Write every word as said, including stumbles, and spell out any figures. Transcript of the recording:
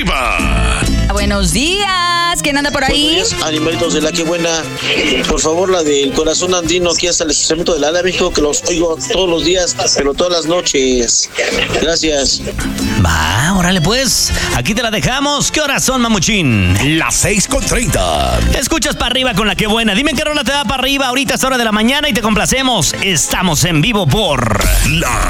arriba. Buenos días, ¿quién anda por ahí? Buenos días, animalitos de la que buena. Por favor, la del corazón andino aquí hasta el estacionamiento de la Ala México, que los oigo todos los días, pero todas las noches. Gracias. Va, órale pues, aquí te la dejamos. ¿Qué horas son, mamuchín? Las seis con treinta. Escuchas para arriba con la que buena. Dime qué rola te da para arriba. Ahorita es hora de la mañana y te complacemos. Estamos en vivo por La